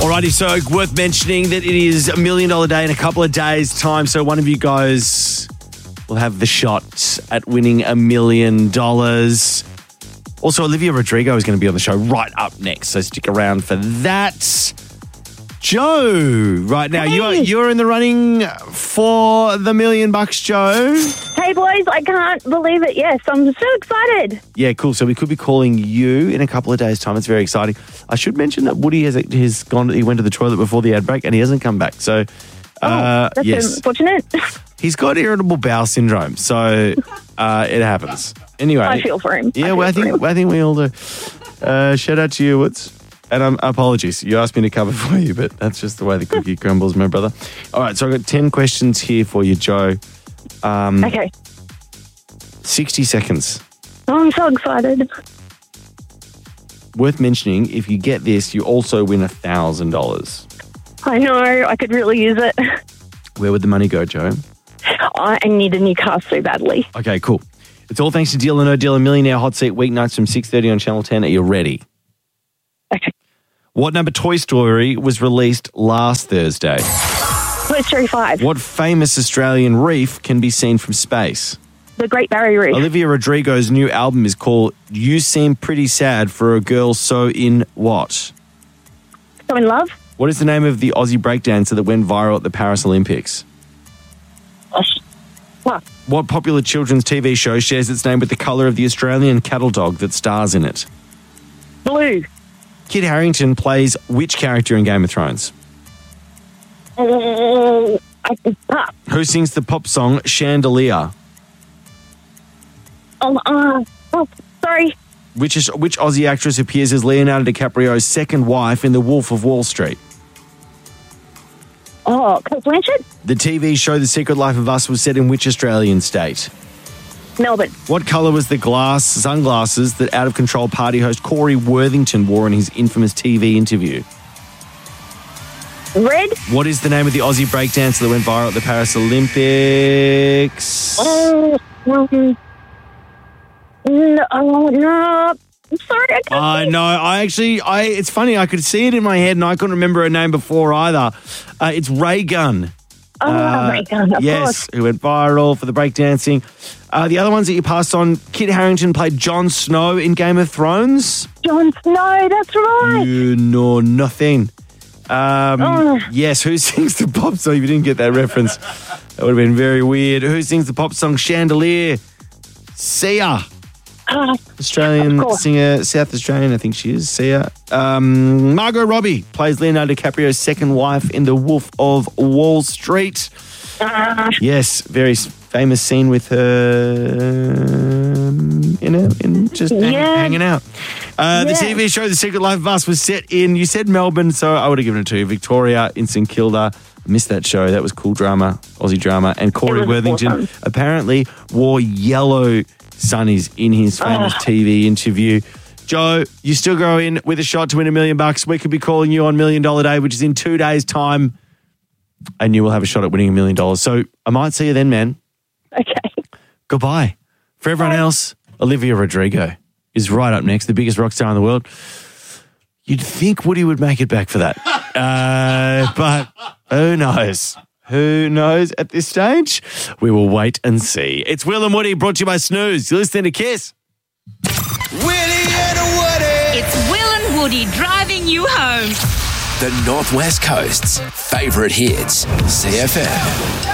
Alrighty, so worth mentioning that it is $1 million day in a couple of days' time. So one of you guys will have the shot at winning $1 million. Also, Olivia Rodrigo is going to be on the show right up next, so stick around for that. Joe, right now, you're in the running for the $1 million, Joe. Hey, boys, I can't believe it. Yes, I'm so excited. Yeah, cool. So we could be calling you in a couple of days' time. It's very exciting. I should mention that Woody has gone. He went to the toilet before the ad break and he hasn't come back. So, That's yes, unfortunate. he's got irritable bowel syndrome. So it happens. Anyway, I feel for him. Yeah, I think we all do. Shout out to you, Woods. And apologies, you asked me to cover for you, but that's just the way the cookie crumbles, my brother. All right, so I've got 10 questions here for you, Joe. Okay. 60 seconds. Oh, I'm so excited. Worth mentioning, if you get this, you also win $1,000. I know. I could really use it. Where would the money go, Joe? I need a new car so badly. Okay, cool. It's all thanks to Deal or No Deal, a Millionaire Hot Seat weeknights from 6:30 on Channel 10. Are you ready? Okay. What number Toy Story was released last Thursday? Toy Story 5. What famous Australian reef can be seen from space? The Great Barrier Reef. Olivia Rodrigo's new album is called You Seem Pretty Sad for a Girl So In What? So in love. What is the name of the Aussie breakdancer that went viral at the Paris Olympics? What? What popular children's TV show shares its name with the colour of the Australian cattle dog that stars in it? Blue. Kit Harington plays which character in Game of Thrones? Who sings the pop song Chandelier? Sorry. Which Aussie actress appears as Leonardo DiCaprio's second wife in The Wolf of Wall Street? Kate Blanchett? The TV show The Secret Life of Us was set in which Australian state? Melbourne. What colour was the sunglasses that Out of Control party host Corey Worthington wore in his infamous TV interview? Red. What is the name of the Aussie breakdancer that went viral at the Paris Olympics? No. I'm sorry, I can't. I know. It's funny. I could see it in my head and I couldn't remember her name before either. It's Ray Gunn. Ray Gunn, of course. Who went viral for the breakdancing. The other ones that you passed on, Kit Harington played Jon Snow in Game of Thrones. Jon Snow, that's right. You know nothing. Yes, who sings the pop song? If you didn't get that reference, that would have been very weird. Who sings the pop song Chandelier? Sia. Australian singer, South Australian, I think she is, Sia. Margot Robbie plays Leonardo DiCaprio's second wife in The Wolf of Wall Street. Yes, very famous scene with her hanging out. The TV show The Secret Life of Us was set in, you said Melbourne, so I would have given it to you, Victoria in St Kilda. I missed that show. That was cool drama, Aussie drama. And Corey Worthington apparently wore yellow sunnies in his famous TV interview. Joe, you still go in with a shot to win $1 million. We could be calling you on $1 Million Day, which is in 2 days' time, and you will have a shot at winning $1 million. So I might see you then, man. Okay. Goodbye. For everyone else, Olivia Rodrigo is right up next, the biggest rock star in the world. You'd think Woody would make it back for that. But who knows? Who knows at this stage? We will wait and see. It's Will and Woody, brought to you by Snooze. You're listening to Kiss. Willie and Woody. It's Will and Woody driving you home. The Northwest Coast's favourite hits, CFM.